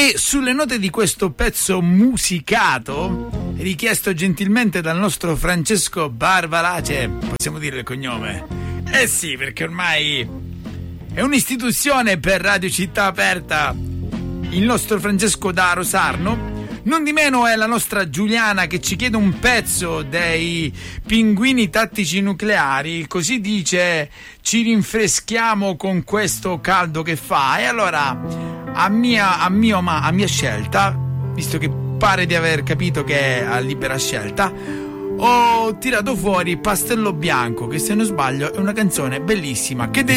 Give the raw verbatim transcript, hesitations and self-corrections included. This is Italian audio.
E sulle note di questo pezzo musicato, richiesto gentilmente dal nostro Francesco Barbalace, possiamo dire il cognome? Eh sì, perché ormai è un'istituzione per Radio Città Aperta, il nostro Francesco da Rosarno. Non di meno è la nostra Giuliana che ci chiede un pezzo dei Pinguini Tattici Nucleari, così dice: ci rinfreschiamo con questo caldo che fa. E allora, a mia, a mio, ma a mia scelta, visto che pare di aver capito che è a libera scelta, ho tirato fuori Pastello Bianco, che se non sbaglio è una canzone bellissima che